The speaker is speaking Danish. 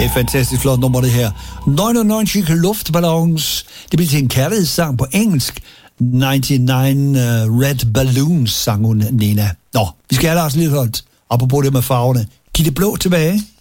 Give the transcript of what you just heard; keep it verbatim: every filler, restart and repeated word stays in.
Det er et fantastisk flot nummer, det her. nioghalvfems Luftballons. Det bliver til en kærlighedssang på engelsk. nioghalvfems uh, Red Balloons, sang hun, Nina. Nå, vi skal have Lars Lilholt. Apropos det med farverne. Giv det blå tilbage.